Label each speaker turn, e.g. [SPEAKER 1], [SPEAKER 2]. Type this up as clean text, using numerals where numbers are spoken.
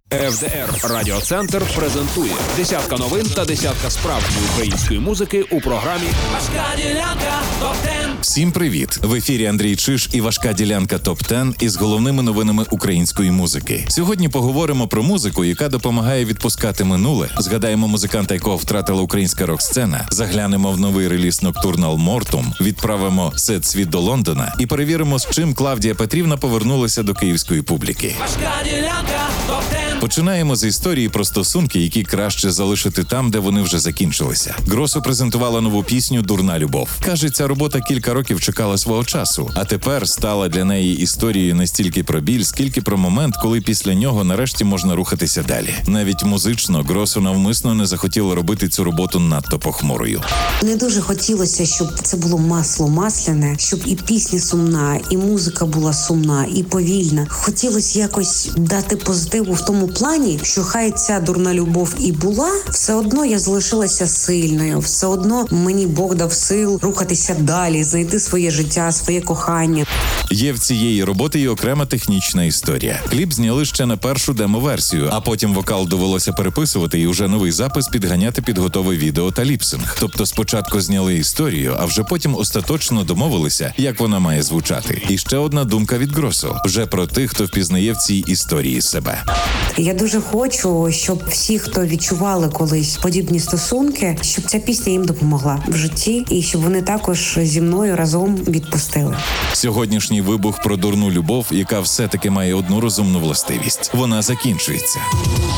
[SPEAKER 1] ФДР Радіоцентр презентує десятка новин та десятка справжньої української музики у програмі «Важка ділянка ТОП-10».
[SPEAKER 2] Всім привіт! В ефірі Андрій Чиж і «Важка ділянка ТОП-10» із головними новинами української музики. Сьогодні поговоримо про музику, яка допомагає відпускати минуле, згадаємо музиканта, якого втратила українська рок-сцена, заглянемо в новий реліз Nocturnal Mortum, відправимо сет «Світ до Лондона» і перевіримо, з чим Клавдія Петрівна повернулася до київської публіки.
[SPEAKER 1] «Важка ділянка ТОП-10».
[SPEAKER 2] Починаємо з історії про стосунки, які краще залишити там, де вони вже закінчилися. Гросу презентувала нову пісню «Дурна любов». Каже, ця робота кілька років чекала свого часу, а тепер стала для неї історією не стільки про біль, скільки про момент, коли після нього нарешті можна рухатися далі. Навіть музично Гросу навмисно не захотіла робити цю роботу надто похмурою.
[SPEAKER 3] Не дуже хотілося, щоб це було масло масляне, щоб і пісня сумна, і музика була сумна, і повільна. Хотілося якось дати позитиву в тому плані, що хай ця дурна любов і була, все одно я залишилася сильною, все одно мені Бог дав сил рухатися далі, знайти своє життя, своє кохання.
[SPEAKER 2] Є в цієї роботи і окрема технічна історія. Кліп зняли ще на першу демо-версію, а потім вокал довелося переписувати і вже новий запис підганяти під готове відео та ліпсинг. Тобто спочатку зняли історію, а вже потім остаточно домовилися, як вона має звучати. І ще одна думка від Гросу. Вже про тих, хто впізнає в цій історії себе.
[SPEAKER 3] Я дуже хочу, щоб всі, хто відчували колись подібні стосунки, щоб ця пісня їм допомогла в житті і щоб вони також зі мною разом відпустили.
[SPEAKER 2] Сьогоднішній вибух про дурну любов, яка все-таки має одну розумну властивість. Вона закінчується.